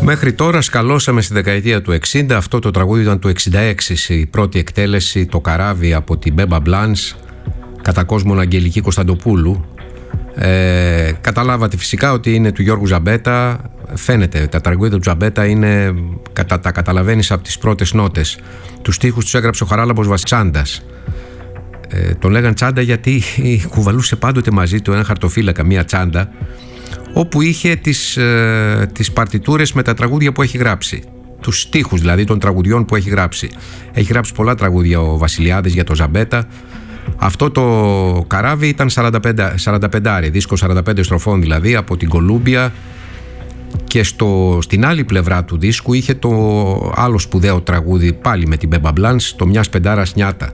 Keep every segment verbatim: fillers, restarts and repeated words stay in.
Μέχρι τώρα σκαλώσαμε στη δεκαετία του εξήντα. Αυτό το τραγούδι ήταν του εξήντα έξι, η πρώτη εκτέλεση, το Καράβι από την Μπέμπα Μπλάνς, κατά κόσμον Αγγελική Κωνσταντοπούλου. Ε, καταλάβατε φυσικά ότι είναι του Γιώργου Ζαμπέτα. Φαίνεται, τα τραγούδια του Ζαμπέτα είναι, κατα, τα καταλαβαίνεις από τις πρώτες νότες. Τους στίχους τους έγραψε ο Χαράλαμπος Βασιτσάντας. Ε, τον λέγαν τσάντα γιατί κουβαλούσε πάντοτε μαζί του ένα χαρτοφύλακα, μία τσάντα, όπου είχε τις, ε, τις παρτιτούρες με τα τραγούδια που έχει γράψει. Τους στίχους δηλαδή των τραγουδιών που έχει γράψει. Έχει γράψει πολλά τραγούδια ο Βασιλιάδης για το Ζαμπέτα. Αυτό το Καράβι ήταν σαράντα πέντε, σαράντα πέντε, δίσκο σαράντα πέντε στροφών δηλαδή, από την Κολούμπια. Και στο, στην άλλη πλευρά του δίσκου είχε το άλλο σπουδαίο τραγούδι, πάλι με την Μπέμπα Μπλάνς, το Μιας Πεντάρας Νιάτα.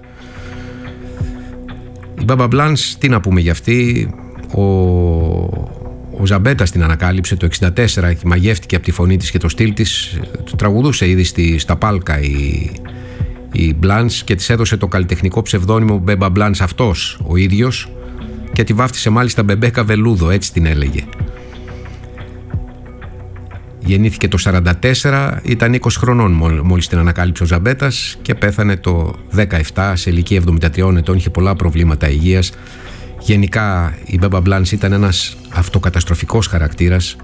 Η Μπέμπα Μπλάνς, τι να πούμε για αυτή, ο, ο Ζαμπέτας την ανακάλυψε το εξήντα τέσσερα και μαγεύτηκε από τη φωνή της και το στυλ της. Το τραγουδούσε ήδη στη, στα Πάλκα η, η Μπλάνς και της έδωσε το καλλιτεχνικό ψευδόνυμο Μπέμπα Μπλάνς αυτός ο ίδιος, και τη βάφτισε μάλιστα Μπεμπέκα Βελούδο, έτσι την έλεγε. Γεννήθηκε το σαράντα τέσσερα, ήταν είκοσι χρονών μόλις την ανακάλυψε ο Ζαμπέτας και πέθανε το δεκαεπτά σε ηλικία εβδομήντα τριών ετών, είχε πολλά προβλήματα υγείας. Γενικά η Μπέμπα Μπλάνς ήταν ένας αυτοκαταστροφικός χαρακτήρας,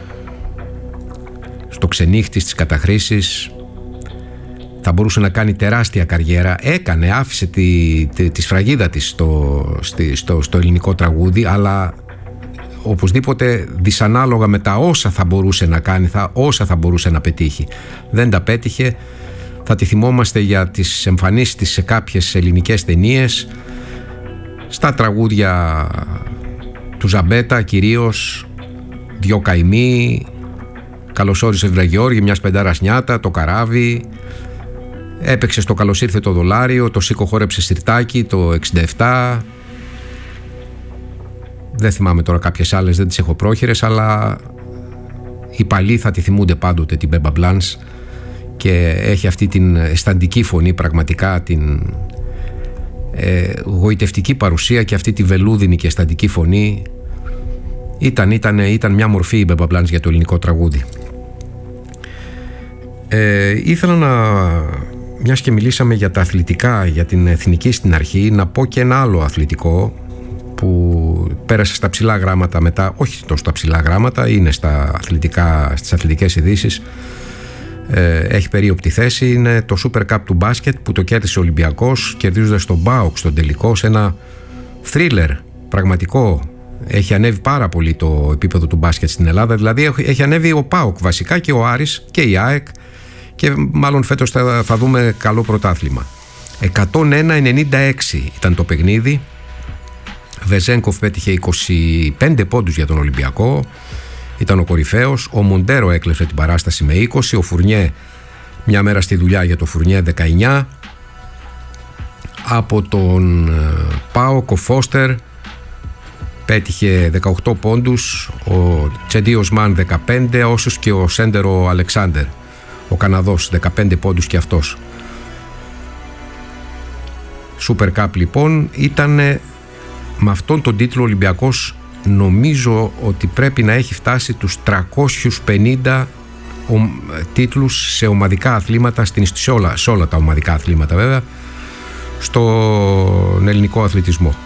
στο ξενύχτη, στις καταχρήσεις. Θα μπορούσε να κάνει τεράστια καριέρα, έκανε, άφησε τη, τη, τη σφραγίδα της στο, στη, στο, στο ελληνικό τραγούδι, αλλά οπωσδήποτε δυσανάλογα με τα όσα θα μπορούσε να κάνει, θα, όσα θα μπορούσε να πετύχει. Δεν τα πέτυχε. Θα τη θυμόμαστε για τις εμφανίσεις της σε κάποιες ελληνικές ταινίες, στα τραγούδια του Ζαμπέτα κυρίως, Δυο καημοί, Καλώς όρισε Βραγιώργη, Μιας Πεντάρας Νιάτα, το Καράβι. Έπαιξε στο Καλώς ήρθε το δολάριο, το Σίκο χόρεψε σιρτάκι το εξήντα επτά. Δεν θυμάμαι τώρα κάποιες άλλες, δεν τις έχω πρόχειρες, αλλά οι παλιοί θα τη θυμούνται πάντοτε την Μπέμπα Μπλάνς, και έχει αυτή την αισθαντική φωνή, πραγματικά την ε, γοητευτική παρουσία και αυτή τη βελούδινη και αισθαντική φωνή. Ήταν, ήταν, ήταν μια μορφή η Μπέμπα Μπλάνς για το ελληνικό τραγούδι. Ε, ήθελα να, μιας και μιλήσαμε για τα αθλητικά, για την εθνική στην αρχή, να πω και ένα άλλο αθλητικό που πέρασε στα ψηλά γράμματα μετά, όχι τόσο στα ψηλά γράμματα, είναι στα αθλητικά, στις αθλητικές ειδήσεις, ε, έχει περίοπτη θέση. Είναι το Super Cup του μπάσκετ που το κέρδισε ο Ολυμπιακός, κερδίζοντας τον ΠΑΟΚ στον τελικό, σε ένα θρίλερ πραγματικό. Έχει ανέβει πάρα πολύ το επίπεδο του μπάσκετ στην Ελλάδα, δηλαδή έχει ανέβει ο ΠΑΟΚ βασικά και ο Άρης και η ΑΕΚ, και μάλλον φέτος θα, θα δούμε καλό πρωτάθλημα. εκατόν ένα ενενήντα έξι ήταν το παιχνίδι. Βεζένκοφ πέτυχε είκοσι πέντε πόντους για τον Ολυμπιακό, ήταν ο κορυφαίος. Ο Μοντέρο έκλεψε την παράσταση με είκοσι, ο Φουρνιέ, μια μέρα στη δουλειά για το Φουρνιέ, δεκαεννιά. Από τον ΠΑΟΚ ο Φώστερ πέτυχε δεκαοκτώ πόντους, ο Τσεντί Οσμάν δεκαπέντε, όσους και ο Σέντερο Αλεξάνδερ, ο Καναδός, δεκαπέντε πόντους και αυτός. Super Cup λοιπόν. Ήταν με αυτόν τον τίτλο ο Ολυμπιακός, νομίζω ότι πρέπει να έχει φτάσει τους τριακόσιους πενήντα τίτλους σε ομαδικά αθλήματα, στην, σε, όλα, σε όλα τα ομαδικά αθλήματα βέβαια, στον ελληνικό αθλητισμό.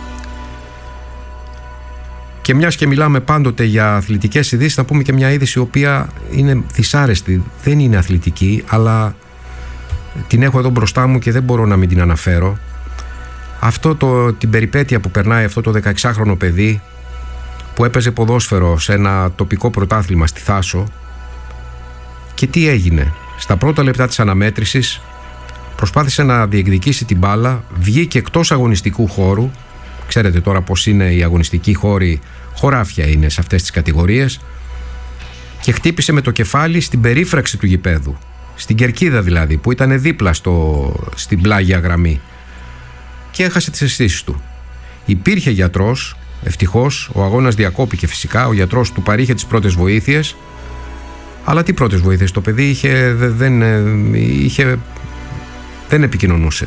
Και μιας και μιλάμε πάντοτε για αθλητικές ειδήσεις, να πούμε και μια είδηση η οποία είναι δυσάρεστη, δεν είναι αθλητική, αλλά την έχω εδώ μπροστά μου και δεν μπορώ να μην την αναφέρω. Αυτό το, την περιπέτεια που περνάει αυτό το δεκαεξάχρονο παιδί που έπαιζε ποδόσφαιρο σε ένα τοπικό πρωτάθλημα στη Θάσο, και τι έγινε. Στα πρώτα λεπτά της αναμέτρησης προσπάθησε να διεκδικήσει την μπάλα, βγήκε εκτός αγωνιστικού χώρου. Ξέρετε τώρα πως είναι οι αγωνιστικοί χώροι, χωράφια είναι σε αυτές τις κατηγορίες, και χτύπησε με το κεφάλι στην περίφραξη του γηπέδου, στην κερκίδα δηλαδή, που ήταν δίπλα στο, στην πλάγια γραμμή, και έχασε τις αισθήσεις του. Υπήρχε γιατρός, ευτυχώς, ο αγώνας διακόπηκε φυσικά, ο γιατρός του παρήχε τις πρώτες βοήθειες, αλλά τι πρώτες βοήθειες, το παιδί είχε, δεν, είχε, δεν επικοινωνούσε.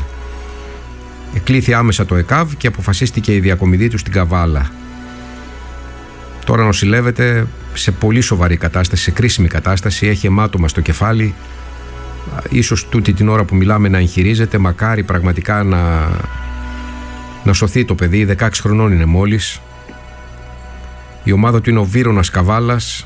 Εκλήθη άμεσα το ΕΚΑΒ και αποφασίστηκε η διακομιδή του στην Καβάλα. Τώρα νοσηλεύεται σε πολύ σοβαρή κατάσταση, σε κρίσιμη κατάσταση, έχει αιμάτωμα στο κεφάλι. Ίσως τούτη την ώρα που μιλάμε να εγχειρίζεται, μακάρι πραγματικά να, να σωθεί το παιδί, δεκαέξι χρονών είναι μόλις. Η ομάδα του είναι ο Βίρονας Καβάλας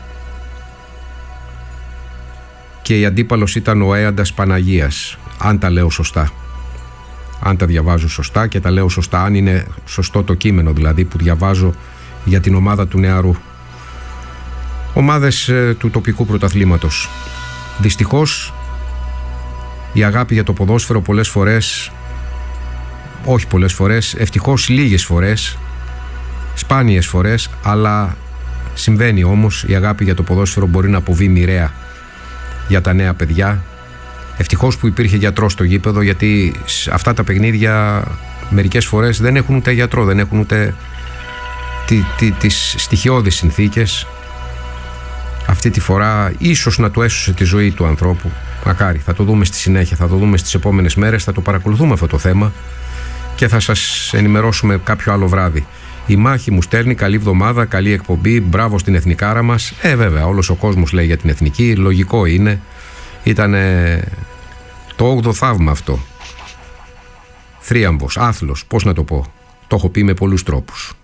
και η αντίπαλος ήταν ο Έαντας Παναγίας, αν τα λέω σωστά. Αν τα διαβάζω σωστά και τα λέω σωστά, αν είναι σωστό το κείμενο δηλαδή που διαβάζω για την ομάδα του νεαρού. Ομάδες ε, του τοπικού πρωταθλήματος. Δυστυχώς η αγάπη για το ποδόσφαιρο πολλές φορές, όχι πολλές φορές, ευτυχώς λίγες φορές, σπάνιες φορές, αλλά συμβαίνει όμως, η αγάπη για το ποδόσφαιρο μπορεί να αποβεί μοιραία για τα νέα παιδιά. Ευτυχώς που υπήρχε γιατρός στο γήπεδο, γιατί αυτά τα παιχνίδια μερικές φορές δεν έχουν ούτε γιατρό, δεν έχουν ούτε τι, τι, τις στοιχειώδεις συνθήκες. Αυτή τη φορά ίσως να του έσωσε τη ζωή του ανθρώπου. Μακάρι, θα το δούμε στη συνέχεια, θα το δούμε στις επόμενες μέρες, θα το παρακολουθούμε αυτό το θέμα και θα σας ενημερώσουμε κάποιο άλλο βράδυ. Η Μάχη μου στέλνει καλή εβδομάδα, καλή εκπομπή, μπράβο στην εθνικάρα μας. Ε βέβαια, όλος ο κόσμος λέει για την εθνική, λογικό είναι. Ήτανε το όγδοο θαύμα αυτό. Θρίαμβος, άθλος, πώς να το πω. Το έχω πει με πολλούς τρόπους.